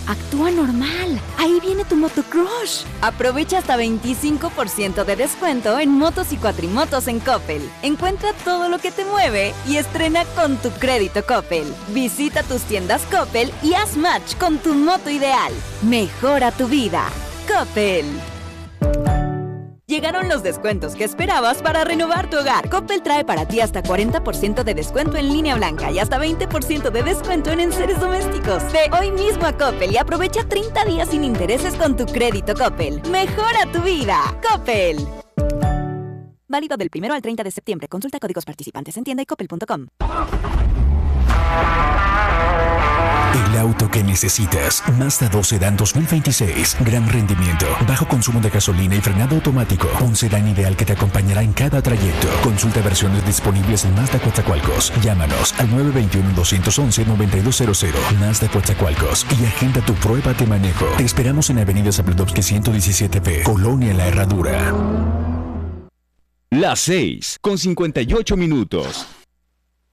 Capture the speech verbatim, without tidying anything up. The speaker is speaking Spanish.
actúa normal. Ahí viene tu motocrush. Aprovecha hasta veinticinco por ciento de descuento en motos y cuatrimotos en Coppel. Encuentra todo lo que te mueve y estrena con tu crédito Coppel. Visita tus tiendas Coppel y haz match con tu moto ideal. Mejora tu vida. Coppel. Llegaron los descuentos que esperabas para renovar tu hogar. Coppel trae para ti hasta cuarenta por ciento de descuento en línea blanca y hasta veinte por ciento de descuento en enseres domésticos. Ve hoy mismo a Coppel y aprovecha treinta días sin intereses con tu crédito Coppel. Mejora tu vida. Coppel. Válido del primero al treinta de septiembre. Consulta códigos participantes en tienda y coppel punto com. El auto que necesitas. Mazda dos Sedán dos mil veintiséis. Gran rendimiento, bajo consumo de gasolina y frenado automático. Un sedán ideal que te acompañará en cada trayecto. Consulta versiones disponibles en Mazda Coatzacoalcos. Llámanos al nueve dos uno, dos once, nueve dos cero cero. Mazda Coatzacoalcos y agenda tu prueba de manejo. Te esperamos en Avenida Zabludovsky ciento diecisiete B, Colonia La Herradura. Las seis con cincuenta y ocho minutos.